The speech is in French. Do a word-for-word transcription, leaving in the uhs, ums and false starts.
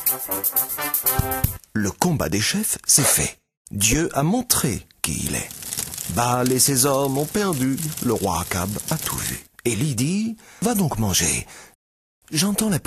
Le combat des chefs, c'est fait. Dieu a montré qui il est. Baal et ses hommes ont perdu. Le roi Akab a tout vu. Élie dit, va donc manger. J'entends la